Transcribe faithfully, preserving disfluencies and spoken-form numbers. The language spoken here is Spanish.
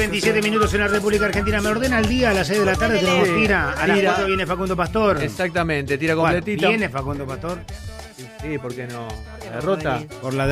veintisiete minutos en la República Argentina. Me ordena el día a las seis de la tarde. Tenemos tira. A las Tira. cuatro viene Facundo Pastor. Exactamente, tira ¿Cuál? completita. ¿Viene Facundo Pastor? Sí, ¿por qué no? La derrota. Por la